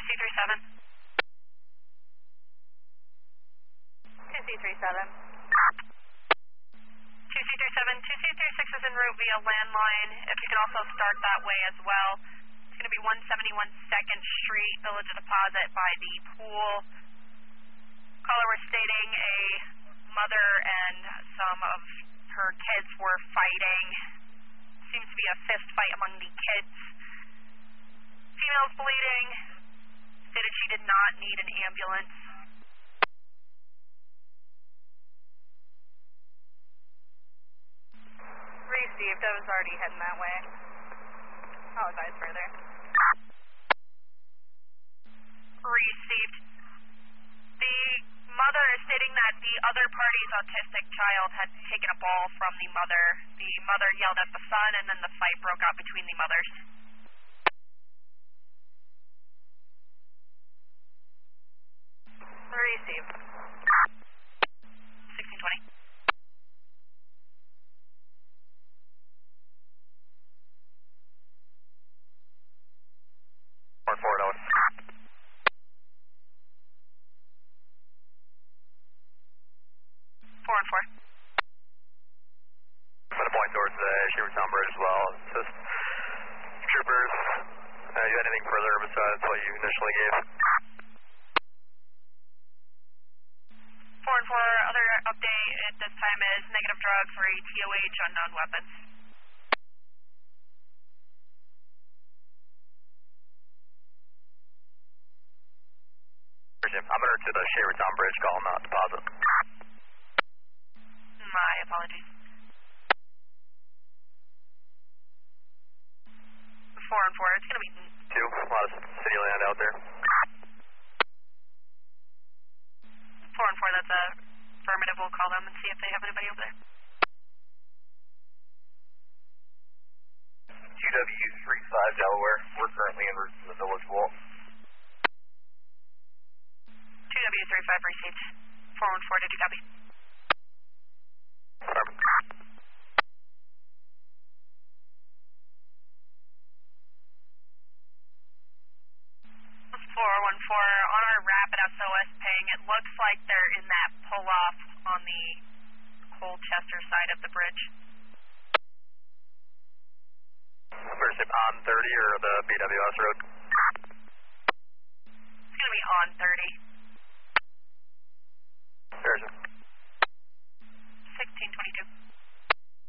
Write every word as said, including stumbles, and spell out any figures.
C three seven. two C three seven. two C three seven, two C three six is en route via landline. If you can also start that way as well. It's going to be one seventy-one second Street, Village of Deposit by the pool. Caller was stating a mother and some of her kids were fighting. Seems to be a fist fight among the kids. Female's bleeding. Stated she did not need an ambulance. Received. I was already heading that way. Apologize further. Received. The mother is stating that the other party's autistic child had taken a ball from the mother. The mother yelled at the son, and then the fight broke out between the mothers. Received. sixteen twenty. Four four oh. Four and four. I'm going to point towards the Sheartown Bridge as well. Just troopers, uh, you had anything further besides what you initially gave? Four and four, other update at this time is negative drugs for a T O H, unknown weapons. I'm going to the Sheartown Bridge, call not deposit. My apologies. Four and four, it's going to be... Two, a lot of city land out there. Four and four, that's a affirmative. We'll call them and see if they have anybody over there. Q W three five Delaware, we're currently en route to the Village Wall. two W three five received. four one four, did you copy? four one four, on our rapid S O S ping, it looks like they're in that pull-off on the Colchester side of the bridge. Where's it, on thirty or the B W S road? It's going to be on thirty. There's it. sixteen twenty-two.